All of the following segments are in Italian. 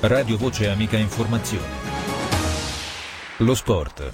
Radio Voce Amica Informazione. Lo sport.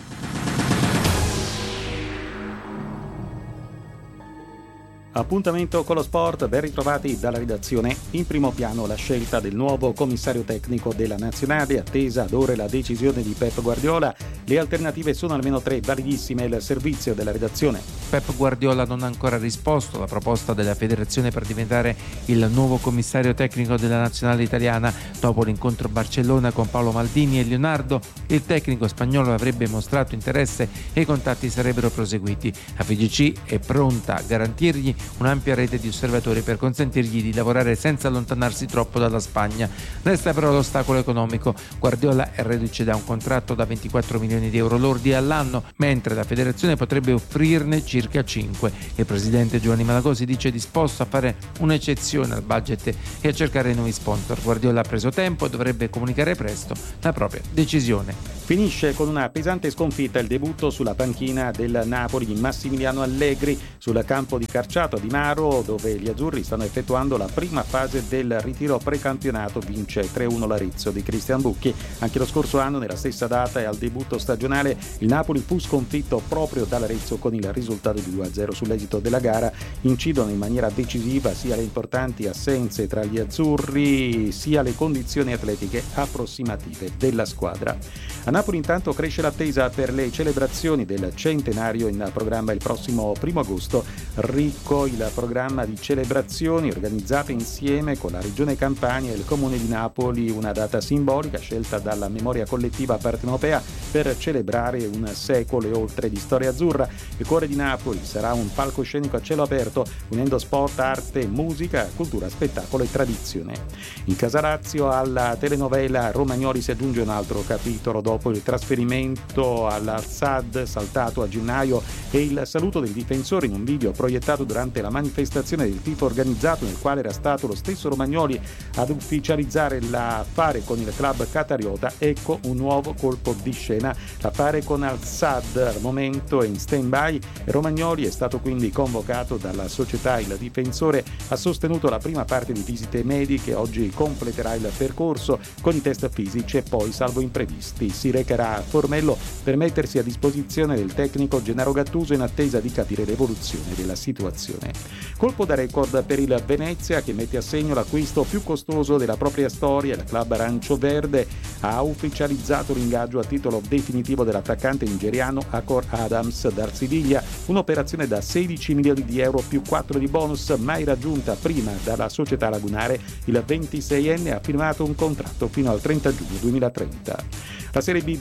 Appuntamento con lo sport, ben ritrovati dalla redazione. In primo piano la scelta del nuovo commissario tecnico della nazionale, attesa ad ore la decisione di Pep Guardiola. Le alternative sono almeno tre, validissime, il servizio della redazione. Pep Guardiola non ha ancora risposto alla proposta della federazione per diventare il nuovo commissario tecnico della nazionale italiana. Dopo l'incontro a Barcellona con Paolo Maldini e Leonardo, il tecnico spagnolo avrebbe mostrato interesse e i contatti sarebbero proseguiti. La FIGC è pronta a garantirgli un'ampia rete di osservatori per consentirgli di lavorare senza allontanarsi troppo dalla Spagna. Resta però l'ostacolo economico. Guardiola è reduce da un contratto da 24 milioni di euro lordi all'anno, mentre la federazione potrebbe offrirne circa 5. Il presidente Giovanni Malagò si dice disposto a fare un'eccezione al budget e a cercare nuovi sponsor. Guardiola ha preso tempo e dovrebbe comunicare presto la propria decisione. Finisce con una pesante sconfitta il debutto sulla panchina del Napoli di Massimiliano Allegri sul campo di Carciato di Maro, dove gli azzurri stanno effettuando la prima fase del ritiro precampionato. Vince 3-1 l'Arezzo di Cristian Bucchi. Anche lo scorso anno, nella stessa data e al debutto stagionale, il Napoli fu sconfitto proprio dall'Arezzo con il risultato di 2-0. Sull'esito della gara incidono in maniera decisiva sia le importanti assenze tra gli azzurri sia le condizioni atletiche approssimative della squadra. A Napoli intanto cresce l'attesa per le celebrazioni del centenario in programma il prossimo 1 agosto. Ricco il programma di celebrazioni organizzate insieme con la Regione Campania e il Comune di Napoli, una data simbolica scelta dalla memoria collettiva partenopea per celebrare un secolo e oltre di storia azzurra. Il cuore di Napoli sarà un palcoscenico a cielo aperto, unendo sport, arte, musica, cultura, spettacolo e tradizione. In Casalazio alla telenovela Romagnoli si aggiunge un altro capitolo dopo il trasferimento alla SAD saltato a gennaio e il saluto del difensore in un video proiettato durante la manifestazione del tifo organizzato, nel quale era stato lo stesso Romagnoli ad ufficializzare l'affare con il club qatariota. Ecco un nuovo colpo di scena. L'affare con Al Sadd al momento è in stand-by. Romagnoli è stato quindi convocato dalla società. Il difensore ha sostenuto la prima parte di visite mediche, oggi completerà il percorso con i test fisici e poi, salvo imprevisti, si recherà a Formello per mettersi a disposizione del tecnico Gennaro Gattuso in attesa di capire l'evoluzione della situazione. Colpo da record per il Venezia, che mette a segno l'acquisto più costoso della propria storia. Il club arancioverde ha ufficializzato l'ingaggio a titolo definitivo dell'attaccante nigeriano Akor Adams dal Siviglia, un'operazione da 16 milioni di euro più 4 di bonus mai raggiunta prima dalla società lagunare. Il 26enne ha firmato un contratto fino al 30 giugno 2030. La Serie B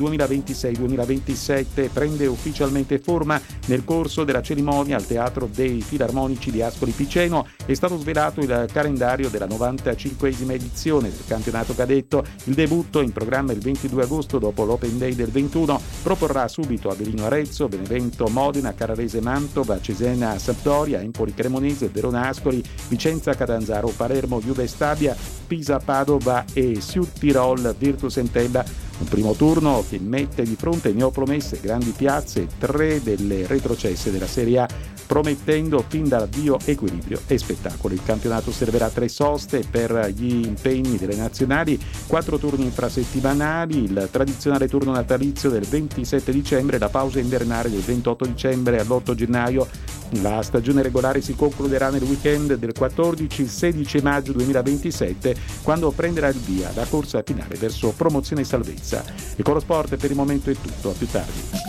2026-2027 prende ufficialmente forma. Nel corso della cerimonia al Teatro dei Filarmonici di Ascoli Piceno è stato svelato il calendario della 95esima edizione del campionato cadetto. Il debutto, in programma il 22 agosto dopo l'Open Day del 21, proporrà subito Avellino Arezzo, Benevento Modena, Carrarese Mantova, Cesena Sampdoria, Empoli Cremonese, Verona Ascoli, Vicenza Catanzaro, Palermo Juve Stabia, Pisa Padova e Südtirol Virtus Entella. Un primo turno che mette di fronte neopromesse, grandi piazze e 3 delle retrocesse della Serie A, promettendo fin dall'avvio equilibrio e spettacolo. Il campionato servirà 3 soste per gli impegni delle nazionali, 4 turni infrasettimanali, il tradizionale turno natalizio del 27 dicembre, la pausa invernale del 28 dicembre all'8 gennaio. La stagione regolare si concluderà nel weekend del 14-16 maggio 2027, quando prenderà il via la corsa finale verso promozione e salvezza. E con lo sport per il momento è tutto, a più tardi.